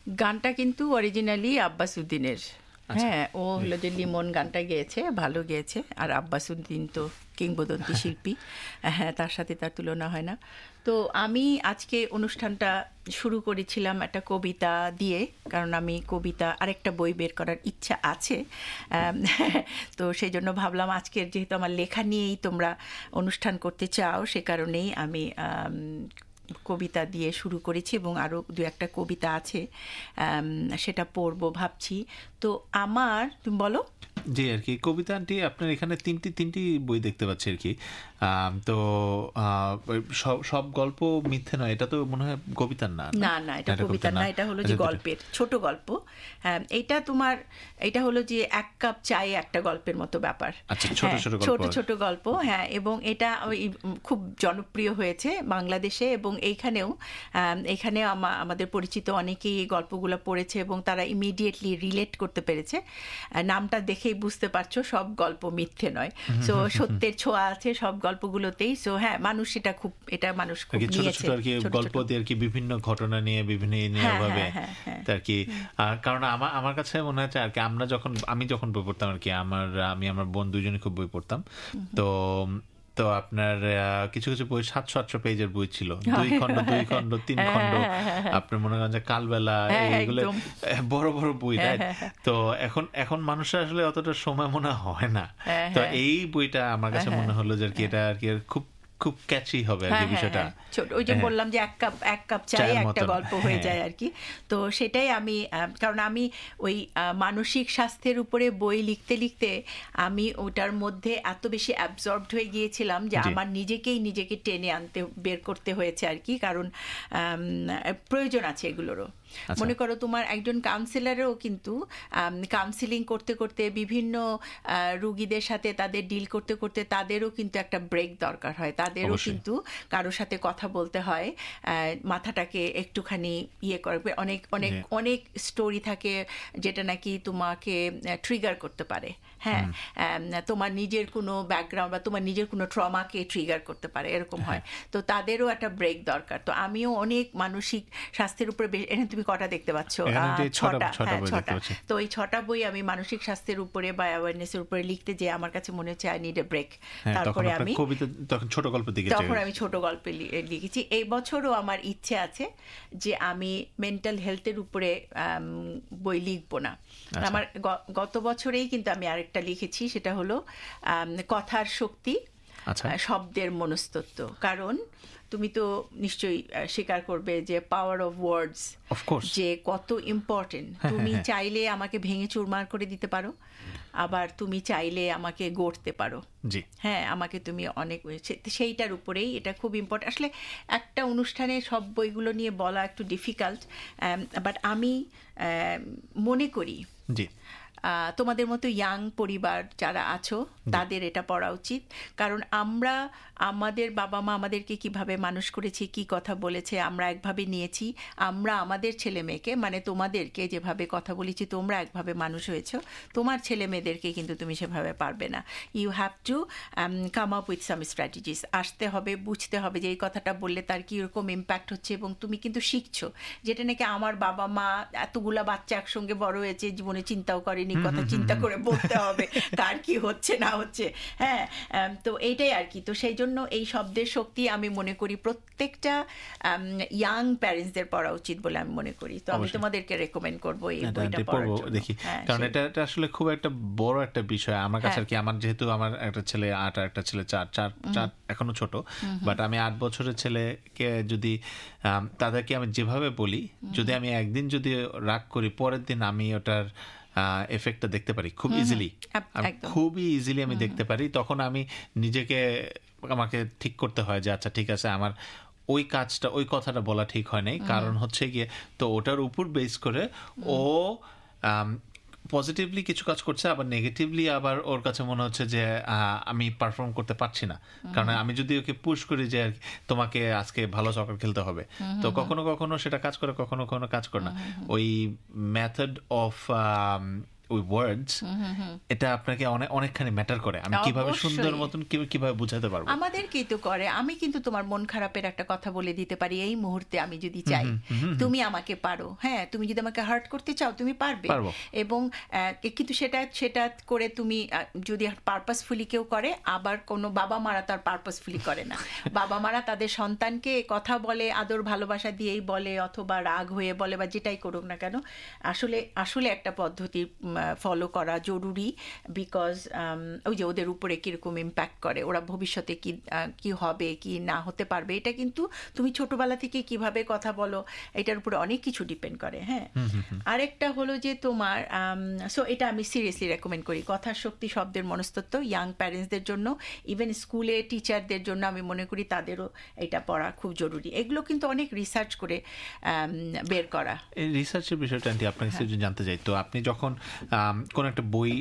গানটা কিন্তু অরিজিনালি আব্বাস উদ্দিনের। হ্যাঁ, ও হলো যে লিমন গানটা গেয়েছে, ভালো গেয়েছে। আর আব্বাস উদ্দিন তো কিংবদন্তি শিল্পী, হ্যাঁ, তার সাথে তার তুলনা হয় না। তো আমি আজকে অনুষ্ঠানটা শুরু করেছিলাম একটা কবিতা দিয়ে, কারণ আমি কবিতা আরেকটা বই বের করার ইচ্ছা আছে। তো সেই জন্য ভাবলাম আজকের যেহেতু আমার লেখা নিয়েই তোমরা অনুষ্ঠান করতে চাও, সে কারণেই আমি কবিতা দিয়ে শুরু করেছি এবং আরও দু একটা কবিতা আছে, সেটা পড়বো ভাবছি। তো আমার, তুমি বলো। জি, আর কি কবিতাটি আপনার এখানে তিনটি বই দেখতে পাচ্ছি আর কি। তো সব গল্প মিথ্যে নয়, এটা তো মনে হয় কবিতার না। না না, এটা কবিতার না, এটা হলো যে গল্পের ছোট গল্প। এইটা তোমার, এটা হলো যে এক কাপ চায়ে একটা গল্পের মতো ব্যাপার। ছোট ছোট গল্প, হ্যাঁ। এবং এটা খুব জনপ্রিয় হয়েছে বাংলাদেশে, এবং এইখানে আমাদের পরিচিত অনেকেই এই গল্পগুলো পড়েছে এবং তারা ইমিডিয়েটলি রিলেট করতে পেরেছে। নামটা দেখেই বুঝতে পারছো সব গল্প মিথ্যে নয়। সো সত্যের ছোঁয়া আছে সব গল্পগুলোতেই। সো হ্যাঁ, মানুষ মানুষ খুব নিয়েছে গল্প দিয়ে আর কি, বিভিন্ন ঘটনা নিয়ে বিভিন্ন ভাবে আর কি। কারণ আমার কাছে মনে হচ্ছে আর কি, আমি যখন বই পড়তাম আর কি, আমি আমার বোন দুজনে খুব বই পড়তাম। তো আপনার কিছু কিছু বই 700-800 পেজের বই ছিল, 2 খণ্ড 3 খণ্ড, আপনার মনে করেন যে কালবেলা, এইগুলো বড় বড় বই। তো এখন মানুষের আসলে অতটা সময় মনে হয় না। তো এই বইটা আমার কাছে মনে হলো যে আর কি, এটা আর কি খুব ক্যাচি হবে আর কি বিষয়টা। ছোট, ওই যে বললাম যে এক কাপ চায়ে একটা গল্প হয়ে যায় আর কি। তো সেটাই আমি, কারণ আমি ওই মানসিক স্বাস্থ্যের উপরে বই লিখতে লিখতে আমি ওটার মধ্যে এত বেশি অ্যাবজর্বড হয়ে গিয়েছিলাম যে আমার নিজেকে টেনে আনতে বের করতে হয়েছে আর কি। কারণ প্রয়োজন আছে এগুলোরও। মনে করো তোমার একজন কাউন্সিলরেও কিন্তু কাউন্সিলিং করতে করতে বিভিন্ন রুগীদের সাথে তাদের ডিল করতে করতে তাদেরও কিন্তু একটা ব্রেক দরকার হয়। তাদেরও কিন্তু কারোর সাথে কথা বলতে হয়, মাথাটাকে একটুখানি করবে। অনেক অনেক অনেক স্টোরি থাকে যেটা নাকি তোমাকে ট্রিগার করতে পারে। হ্যাঁ, তোমার নিজের কোনো ব্যাকগ্রাউন্ড বা তোমার নিজের কোনো ট্রমাকে ট্রিগার করতে পারে, এরকম হয়। তো তাদেরও একটা ব্রেক দরকার। তো আমিও অনেক মানসিক স্বাস্থ্যের উপরে, তুমি কটা দেখতে পাচ্ছ? 6টা। তো এই 6টা বই আমি মানসিক স্বাস্থ্যের উপরে বা অ্যাওয়ারনেসের উপরে লিখতে যে আমার কাছে মনে হচ্ছে আই নিড এ ব্রেক। তারপরে আমি ছোট গল্প লিখেছি। এই বছরও আমার ইচ্ছে আছে যে আমি মেন্টাল হেলথের উপরে বই লিখবো না। আমার গত বছরেই কিন্তু আমি আরেকটা লিখেছি, সেটা হলো কথার শক্তি, শব্দের মনস্তত্ত্ব। কারণ তুমি তো নিশ্চয়ই স্বীকার করবে যে পাওয়ার অফ ওয়ার্ডস যে কত ইম্পর্টেন্ট। তুমি চাইলে আমাকে ভেঙে চুরমার করে দিতে পারো, আবার তুমি চাইলে আমাকে গড়তে পারো। হ্যাঁ, আমাকে তুমি অনেক, সেইটার উপরেই এটা খুব ইম্পর্টেন্ট। আসলে একটা অনুষ্ঠানে সব বইগুলো নিয়ে বলা একটু ডিফিকাল্ট, বাট আমি মনে করি তোমাদের মতো ইয়াং পরিবার যারা আছো তাদের এটা পড়া উচিত। কারণ আমরা আমাদের বাবা মা আমাদেরকে কিভাবে মানুষ করেছে, কি কথা বলেছে, আমরা একভাবে নিয়েছি। আমরা আমাদের ছেলে মেয়েকে, মানে তোমাদেরকে যেভাবে কথা বলেছি, তোমরা একভাবে মানুষ হয়েছ, তোমার ছেলে মেয়েদেরকে কিন্তু তুমি সেভাবে পারবে না। You have to come up with some strategies. আসতে হবে, বুঝতে হবে যে এই কথাটা বললে তার কীরকম ইম্প্যাক্ট হচ্ছে, এবং তুমি কিন্তু শিখছো। যেটা নাকি আমার বাবা মা এতগুলা বাচ্চা একসঙ্গে বড় হয়েছে, জীবনে চিন্তাও করেনি, কথা চিন্তা করে বলতে হবে কার কি হচ্ছে না হচ্ছে। হ্যাঁ, তো এইটাই আর কি। তো সেই জন্য এই শব্দের শক্তি আমি মনে করি প্রত্যেকটা ইয়াং প্যারেন্টসদের পড়া উচিত বলে আমি মনে করি। তো আমি তোমাদেরকে রেকমেন্ড করবো এই বইটা পড়ার জন্য। দেখি, কারণ এটা আসলে খুব একটা বড় একটা বিষয় আমার কাছে আর কি। আমার যেহেতু আমার একটা ছেলে 8 আর একটা ছেলে 4 এখনো ছোট, বাট আমি 8 বছরের ছেলেকে যদি তাদেরকে আমি যেভাবে বলি, যদি আমি একদিন যদি রাগ করি, পরের দিন আমি ওটার এফেক্টটা দেখতে পারি খুব ইজিলি, খুবই ইজিলি আমি দেখতে পারি। তখন আমি আমাকে ঠিক করতে হয় যে আচ্ছা ঠিক আছে, আমার ওই কাজটা, ওই কথাটা বলা ঠিক হয় নাই, কারণ হচ্ছে গিয়ে, তো ওটার উপর বেস করে ও পজিটিভলি কিছু কাজ করছে, আবার নেগেটিভলি আবার ওর কাছে মনে হচ্ছে যে আমি পারফর্ম করতে পারছি না। কারণ আমি যদি ওকে পুশ করি যে তোমাকে আজকে ভালো সকার খেলতে হবে, তো কখনো কখনো সেটা কাজ করে, কখনো কখনো কাজ করে না। ওই মেথড অফ ওই ওয়ার্ডস, এটা আপনাকে অনেকখানি ম্যাটার করে। আমি কিভাবে সুন্দর মতন কিভাবে বোঝাতে পারবো? আমাদেরকেই তো করে। আমি কিন্তু তোমার মন খারাপের একটা কথা বলে দিতে পারি এই মুহূর্তে, আমি যদি চাই। তুমি আমাকে পারো, হ্যাঁ, তুমি যদি আমাকে হার্ট করতে চাও তুমি পারবে। এবং কিন্তু সেটা করে তুমি যদি পারপাসফুলি কেউ করে, আবার কোনো বাবা মারা তার পারপাসফুলি করে না। বাবা মারা তাদের সন্তানকে কথা বলে, আদর ভালোবাসা দিয়েই বলে, অথবা রাগ হয়ে বলে, বা যেটাই করুক না কেন, আসলে একটা পদ্ধতি ফলো করা জরুরি। বিকজ ওই যে ওদের উপরে কিরকম ইম্প্যাক্ট করে, ওরা ভবিষ্যতে কি হবে কি না হতে পারবে, এটা কিন্তু তুমি ছোটবেলা থেকে কিভাবে কথা বলো এটার উপরে অনেক কিছু ডিপেন্ড করে। হ্যাঁ, আরেকটা হলো যে তোমার সো এটা আমি সিরিয়াসলি রেকমেন্ড করি, কথার শক্তি শব্দের মনস্তত্ত্ব, ইয়াং প্যারেন্টসদের জন্য, ইভেন স্কুলে টিচারদের জন্য আমি মনে করি তাদেরও এটা পড়া খুব জরুরি। এগুলো কিন্তু অনেক রিসার্চ করে বের করা। এই রিসার্চের বিষয়টা আন্টি আপনার কাছে জানতে চাই। তো আপনি যখন কোন একটা বই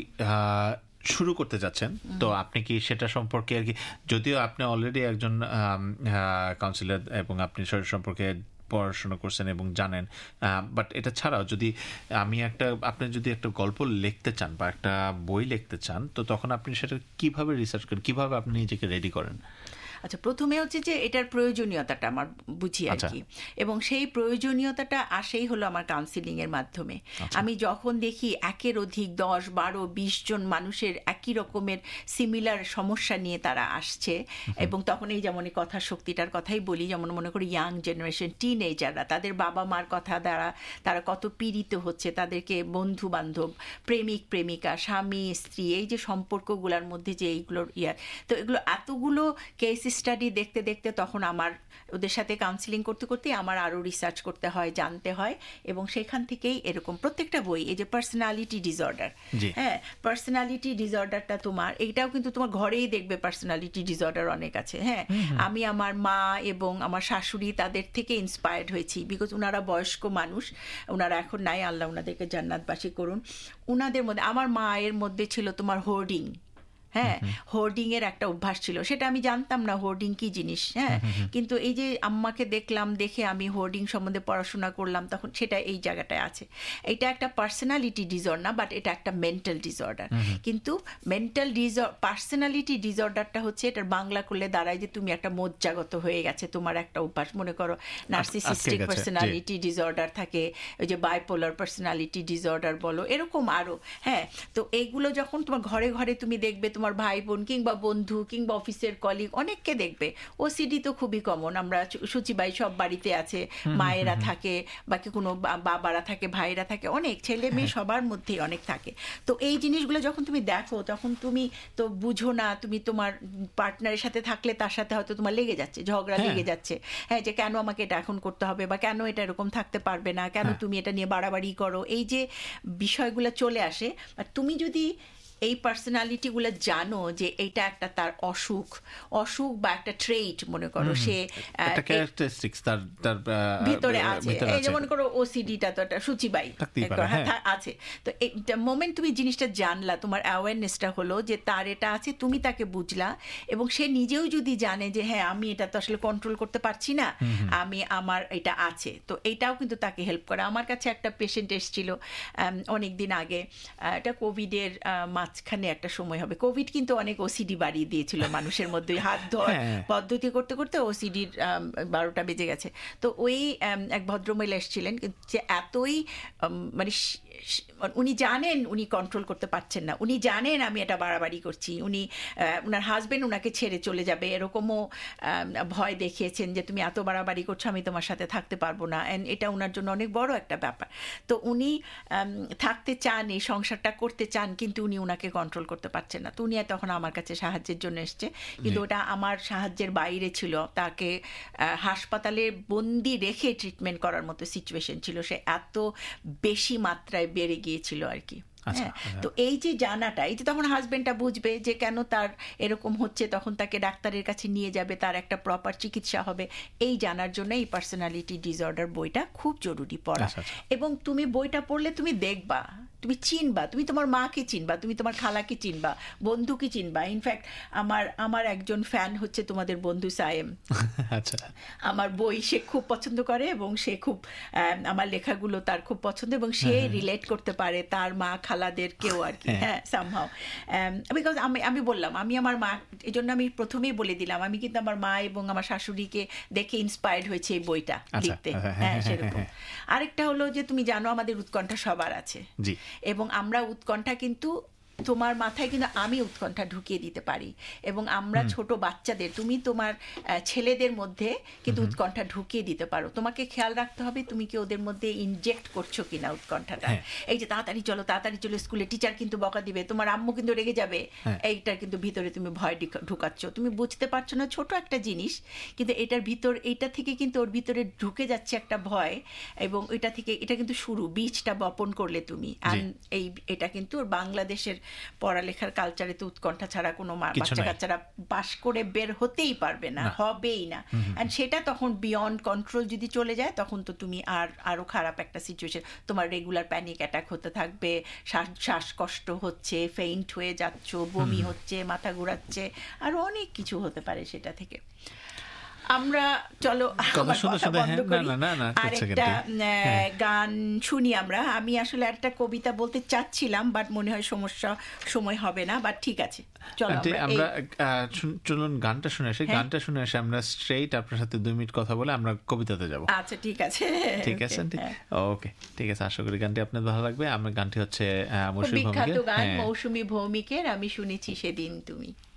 শুরু করতে যাচ্ছেন, তো আপনি কি সেটা সম্পর্কে আর কি, যদিও আপনি অলরেডি একজন কাউন্সিলর এবং আপনি সম্পর্কে পড়াশোনা করছেন এবং জানেন, বাট এটা ছাড়াও যদি আপনি যদি একটা গল্প লিখতে চান বা একটা বই লিখতে চান, তো তখন আপনি সেটা কিভাবে রিসার্চ করেন, কিভাবে আপনি নিজেকে রেডি করেন? আচ্ছা, প্রথমে হচ্ছে যে এটার প্রয়োজনীয়তাটা আমার বুঝি আর কি, এবং সেই প্রয়োজনীয়তাটা আসেই হলো আমার কাউন্সিলিংয়ের মাধ্যমে। আমি যখন দেখি একের অধিক 10, 12, 20 জন মানুষের একই রকমের সিমিলার সমস্যা নিয়ে তারা আসছে, এবং তখন এই যেমন কথার শক্তিটার কথাই বলি, যেমন মনে করি ইয়াং জেনারেশন, টিনেজাররা, তাদের বাবা মার কথা দ্বারা তারা কত পীড়িত হচ্ছে, তাদেরকে বন্ধু বান্ধব, প্রেমিক প্রেমিকা, স্বামী স্ত্রী, এই যে সম্পর্কগুলোর মধ্যে যে এইগুলোর তো এগুলো এতগুলো কেস স্টাডি দেখতে দেখতে তখন আমার ওদের সাথে কাউন্সিলিং করতে করতে আমার আরও রিসার্চ করতে হয়, জানতে হয়, এবং সেখান থেকেই এরকম প্রত্যেকটা বই, এই যে পার্সোনালিটি ডিসঅর্ডার, হ্যাঁ, পার্সোনালিটি ডিসঅর্ডারটা তোমার, এইটাও কিন্তু তোমার ঘরেই দেখবে পার্সোনালিটি ডিসঅর্ডার অনেক আছে। হ্যাঁ, আমি আমার মা এবং আমার শাশুড়ি তাদের থেকে ইন্সপায়ার্ড হয়েছি, বিকজ ওনারা বয়স্ক মানুষ, ওনারা এখন নাই, আল্লাহ ওনাদেরকে জান্নাতবাসী করুন। ওনাদের মধ্যে, আমার মায়ের মধ্যে ছিল তোমার হোর্ডিং, হ্যাঁ, হোর্ডিং এর একটা অভ্যাস ছিল, সেটা আমি জানতাম না হোর্ডিং কি জিনিস। হ্যাঁ, কিন্তু এই যে আম্মাকে দেখে আমি হোর্ডিং সম্বন্ধে পড়াশোনা করলাম, তখন সেটা এই জায়গাটায় আছে। এটা একটা পার্সোনালিটি ডিসঅর্ডার না, বাট এটা একটা মেন্টাল ডিসঅর্ডার। কিন্তু পার্সোনালিটি ডিসঅর্ডারটা হচ্ছে, এটার বাংলা করলে দাঁড়ায় যে তুমি একটা মজ্জাগত হয়ে গেছে তোমার একটা অভ্যাস। মনে করো নার্সিসিস্টিক পার্সোনালিটি ডিসঅর্ডার থাকে, ওই যে বাইপোলার পার্সোনালিটি ডিসঅর্ডার বলো, এরকম আরো। হ্যাঁ, তো এইগুলো যখন তোমার ঘরে ঘরে তুমি দেখবে, তোমার ভাই বোন কিংবা বন্ধু কিংবা অফিসের কলিগ অনেককে দেখবে। ওসিডি তো খুবই কমন, আমরা সূচিবাই সব বাড়িতে আছে, মায়েরা থাকে, বাকি কোনো বাবারা থাকে, ভাইরা থাকে, অনেক ছেলে মেয়ে সবার মধ্যেই অনেক থাকে। তো এই জিনিসগুলো যখন তুমি দেখো, তখন তুমি তো বুঝো না, তুমি তোমার পার্টনারের সাথে থাকলে তার সাথে হয়তো তোমার লেগে যাচ্ছে, ঝগড়া লেগে যাচ্ছে, হ্যাঁ, যে কেন আমাকে এটা এখন করতে হবে, বা কেন এটা এরকম থাকতে পারবে না, কেন তুমি এটা নিয়ে বাড়াবাড়ি করো, এই যে বিষয়গুলো চলে আসে। আর তুমি যদি এই পার্সোনালিটিগুলো জানো যে এইটা একটা তার অসুখ বা একটা ট্রেট, মনে করো সে ক্যারেক্টারিস্টিক্স তার ভিতরে আছে, এই যেমন করো ওসিডিটা তো একটা সূচিবাই আছে। তো এই মোমেন্ট তুমি জিনিসটা জানলা, তোমার অ্যাওয়ারনেসটা হলো যে তার এটা আছে, তুমি তাকে বুঝলা, এবং সে নিজেও যদি জানে যে হ্যাঁ আমি এটা তো আসলে কন্ট্রোল করতে পারছি না, আমার এটা আছে, তো এইটাও কিন্তু তাকে হেল্প করে। আমার কাছে একটা পেশেন্ট এসেছিল অনেকদিন আগে, এটা কোভিডের মাঝখানে একটা সময় হবে। কোভিড কিন্তু অনেক ওসিডি বাড়িয়ে দিয়েছিল মানুষের মধ্যে, হাত ধোয়ার পদ্ধতি করতে করতে ওসিডির 12টা বেজে গেছে। তো ওই এক ভদ্রমহিলা এসেছিলেন, যে এতই মানে উনি জানেন উনি কন্ট্রোল করতে পারছেন না, উনি জানেন আমি এটা বাড়াবাড়ি করছি, উনার হাজবেন্ড উনাকে ছেড়ে চলে যাবে এরকমও ভয় দেখিয়েছেন, যে তুমি এত বাড়াবাড়ি করছো, আমি তোমার সাথে থাকতে পারবো না, এন্ড এটা উনার জন্য অনেক বড় একটা ব্যাপার। তো উনি থাকতে চান, এই সংসারটা করতে চান, কিন্তু উনি উনাকে কন্ট্রোল করতে পারছেন না। তো উনি তখন আমার কাছে সাহায্যের জন্য এসছে, কিন্তু ওটা আমার সাহায্যের বাইরে ছিল। তাকে হাসপাতালে বন্দি রেখে ট্রিটমেন্ট করার মতো সিচুয়েশন ছিল, সে এত বেশি মাত্রায় বেড়ে গিয়েছিল আর কি। হ্যাঁ, তো এই যে জানাটা, এই যে তখন হাজবেন্ডটা বুঝবে যে কেন তার এরকম হচ্ছে, তখন তাকে ডাক্তারের কাছে নিয়ে যাবে, তার একটা প্রপার চিকিৎসা হবে। এই জানার জন্য এই পার্সোনালিটি ডিসঅর্ডার বইটা খুব জরুরি পড়া। এবং তুমি বইটা পড়লে তুমি দেখবা তুমি চিনবা, তুমি তোমার মাকে চিনবা, তুমি তোমার খালাকে চিনবা, বন্ধুকে চিনবা। ইনফ্যাক্ট আমার একজন ফ্যান হচ্ছে তোমাদের বন্ধু সায়েম। আচ্ছা, আমার বই সে খুব পছন্দ করে এবং সে খুব আমার লেখাগুলো তার খুব পছন্দ, এবং সে রিলেট করতে পারে তার মা খালাদেরকেও আর কি, হ্যাঁ, সামহাও। বিকজ আমি বললাম, আমি আমার মা, এই জন্য আমি প্রথমেই বলে দিলাম, আমি কিন্তু আমার মা এবং আমার শাশুড়িকে দেখে ইন্সপায়ার্ড হয়েছে এই বইটা লিখতে। হ্যাঁ, সেরকম। আরেকটা হলো যে তুমি জানো আমাদের উৎকণ্ঠা সবার আছে, এবং আমরা উৎকণ্ঠা কিন্তু তোমার মাথায় কিন্তু আমি উৎকণ্ঠা ঢুকিয়ে দিতে পারি, এবং আমরা ছোট বাচ্চাদের, তুমি তোমার ছেলেদের মধ্যে কিন্তু উৎকণ্ঠা ঢুকিয়ে দিতে পারো। তোমাকে খেয়াল রাখতে হবে তুমি কি ওদের মধ্যে ইনজেক্ট করছো কিনা উৎকণ্ঠাটা। এই যে তাড়াতাড়ি চলো স্কুলে, টিচার কিন্তু বকা দিবে, তোমার আম্মু কিন্তু রেগে যাবে, এইটার কিন্তু ভিতরে তুমি ভয় ঢুকাচ্ছ, তুমি বুঝতে পারছো না, ছোট একটা জিনিস, কিন্তু এটার ভিতর, এইটা থেকে কিন্তু ওর ভিতরে ঢুকে যাচ্ছে একটা ভয়, এবং এটা থেকে, এটা কিন্তু শুরু, বীজটা বপন করলে তুমি। এটা কিন্তু বাংলাদেশের পড়ালেখার কালচারে তো উৎকণ্ঠা ছাড়া কোনো বাচ্চা কাচ্চারা পাশ করে বের হতেই পারবে না, হবেই না। এন্ড সেটা তখন বিয়ন্ড কন্ট্রোল যদি চলে যায়, তখন তো তুমি আরো খারাপ একটা সিচুয়েশন, তোমার রেগুলার প্যানিক অ্যাটাক হতে থাকবে, শ্বাসকষ্ট হচ্ছে, ফেইন্ট হয়ে যাচ্ছ, বমি হচ্ছে, মাথা ঘুরাচ্ছে, আর অনেক কিছু হতে পারে সেটা থেকে। আমরা চলো আরেকটা গান শুনি আমরা। আমি আসলে একটা কবিতা বলতে চাচ্ছিলাম, বাট মনে হয় সময় হবে না, বাট ঠিক আছে, আমরা চলুন গানটা শুনে আসি। গানটা শুনে এসে আমরা স্ট্রেইট আপনার সাথে 2 মিনিট কথা বলে আমরা কবিতাতে যাব। আচ্ছা, ঠিক আছে, ঠিক আছে, ওকে, ঠিক আছে। আশা করি গানটি আপনার ভালো লাগবে। আমার গানটি হচ্ছে বিখ্যাত গান মৌসুমী ভৌমিকের, আমি শুনেছি সেদিন তুমি।